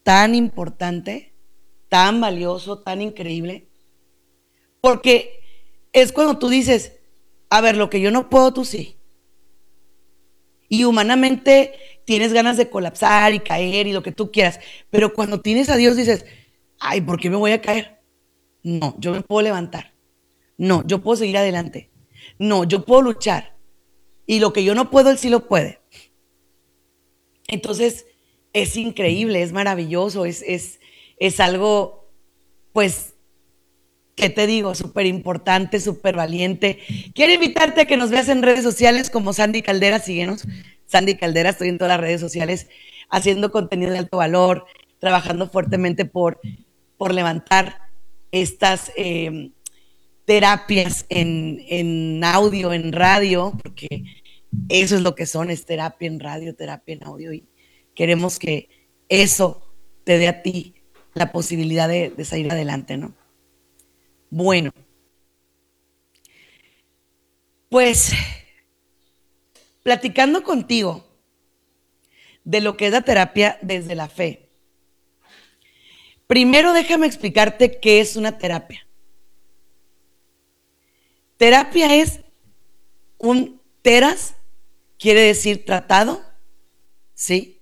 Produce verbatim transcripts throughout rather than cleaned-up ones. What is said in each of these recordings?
tan importante, tan valioso, tan increíble, porque es cuando tú dices, a ver, lo que yo no puedo, tú sí. Y humanamente tienes ganas de colapsar y caer y lo que tú quieras, pero cuando tienes a Dios dices, ay, ¿por qué me voy a caer? No, yo me puedo levantar. No, yo puedo seguir adelante. No, yo puedo luchar. Y lo que yo no puedo, Él sí lo puede. Entonces, es increíble, es maravilloso, es, es, es algo, pues, ¿qué te digo? Súper importante, súper valiente. Quiero invitarte a que nos veas en redes sociales como Sandy Caldera, síguenos. Sandy Caldera, estoy en todas las redes sociales haciendo contenido de alto valor, trabajando fuertemente por, por levantar estas eh, terapias en, en audio, en radio, porque eso es lo que son, es terapia en radio, terapia en audio, y queremos que eso te dé a ti la posibilidad de, de salir adelante, ¿no? Bueno, pues platicando contigo de lo que es la terapia desde la fe. Primero déjame explicarte qué es una terapia. Terapia es un teras, quiere decir tratado, ¿sí?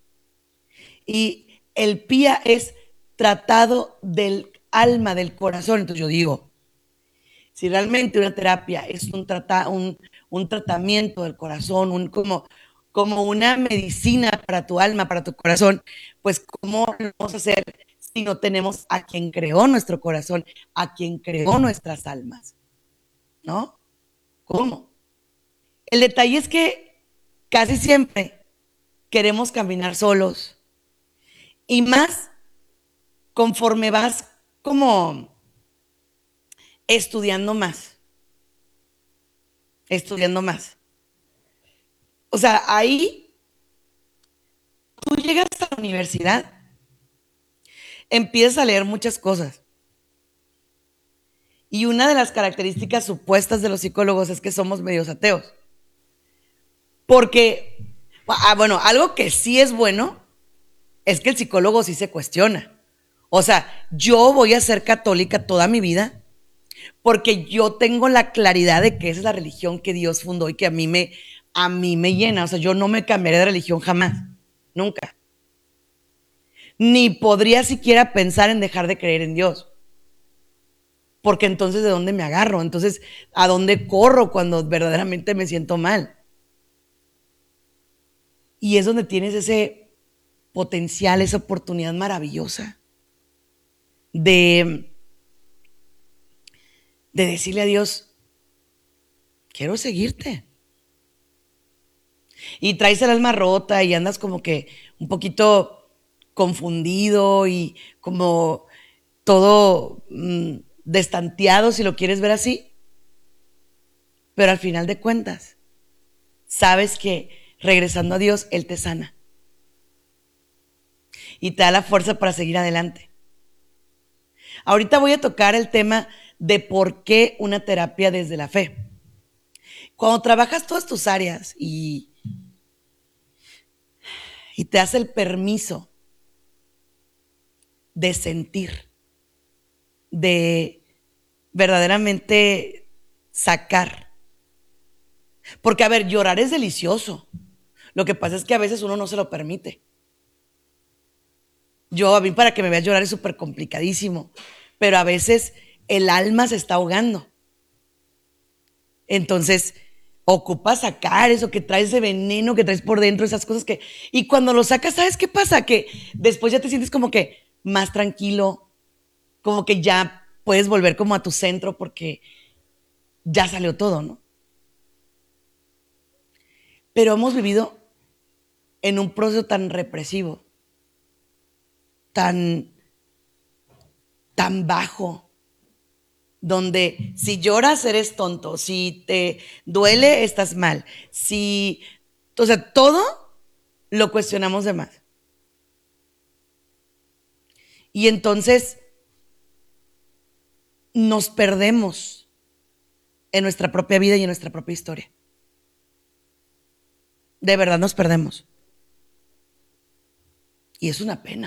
Y el pía es tratado del alma, del corazón. Entonces yo digo, si realmente una terapia es un, trata, un, un tratamiento del corazón, un, como, como una medicina para tu alma, para tu corazón, pues ¿cómo lo vamos a hacer si no tenemos a quien creó nuestro corazón, a quien creó nuestras almas? ¿No? ¿Cómo? El detalle es que casi siempre queremos caminar solos y más conforme vas como estudiando más, estudiando más. O sea, ahí tú llegas a la universidad, empiezas a leer muchas cosas. Y una de las características supuestas de los psicólogos es que somos medios ateos. Porque, ah, bueno, algo que sí es bueno es que el psicólogo sí se cuestiona. O sea, yo voy a ser católica toda mi vida porque yo tengo la claridad de que esa es la religión que Dios fundó y que a mí me, a mí me llena. O sea, yo no me cambiaré de religión jamás, nunca. Ni podría siquiera pensar en dejar de creer en Dios. Porque entonces, ¿de dónde me agarro? Entonces, ¿a dónde corro cuando verdaderamente me siento mal? Y es donde tienes ese potencial, esa oportunidad maravillosa de, de decirle a Dios, quiero seguirte. Y traes el alma rota y andas como que un poquito confundido y como todo mmm, destanteado, si lo quieres ver así. Pero al final de cuentas, sabes que regresando a Dios, Él te sana. Y te da la fuerza para seguir adelante. Ahorita voy a tocar el tema de por qué una terapia desde la fe. Cuando trabajas todas tus áreas y, y te das el permiso de sentir, de verdaderamente sacar. Porque, a ver, llorar es delicioso. Lo que pasa es que a veces uno no se lo permite. Yo, a mí para que me veas llorar es súper complicadísimo, pero a veces el alma se está ahogando. Entonces, ocupas sacar eso que traes de veneno, que traes por dentro, esas cosas que... Y cuando lo sacas, ¿sabes qué pasa? Que después ya te sientes como que más tranquilo, como que ya puedes volver como a tu centro porque ya salió todo, ¿no? Pero hemos vivido en un proceso tan represivo, tan, tan bajo, donde si lloras eres tonto, si te duele estás mal, si, o sea, todo lo cuestionamos de más. Y entonces nos perdemos en nuestra propia vida y en nuestra propia historia. De verdad nos perdemos. Y es una pena.